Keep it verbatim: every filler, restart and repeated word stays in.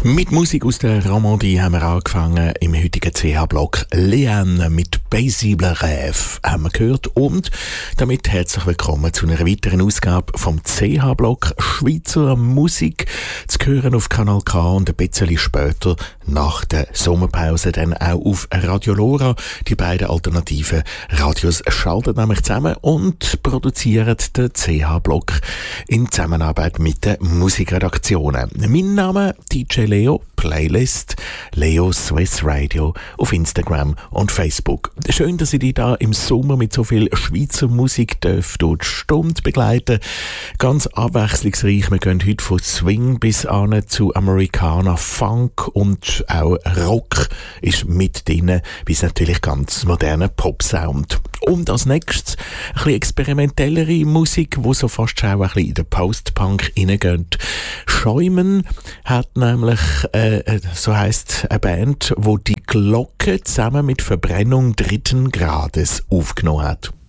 Mit Musik aus der Romandie haben wir angefangen im heutigen C H-Block. Leanne mit Paisible Rêve haben wir gehört und damit herzlich willkommen zu einer weiteren Ausgabe vom C H-Block Schweizer Musik zu hören auf Kanal K und ein bisschen später nach der Sommerpause dann auch auf Radio Lora. Die beiden alternativen Radios schalten nämlich zusammen und produzieren den C H-Block in Zusammenarbeit mit den Musikredaktionen. Mein Name D J Leo, Playlist Leo Swiss Radio auf Instagram und Facebook. Schön, dass ich dich da im Sommer mit so viel Schweizer Musik darf durch die Stunde begleiten. Ganz abwechslungsreich. Wir gehen heute von Swing bis an zu Americana, Funk und auch Rock ist mit drin, bis natürlich ganz moderner Pop-Sound. Und als nächstes ein bisschen experimentellere Musik, wo so fast schon auch ein bisschen in den Post-Punk reingeht. Schäumen hat nämlich, äh, so heisst eine Band, wo die Glocke zusammen mit Verbrennung dritten Grades aufgenommen hat.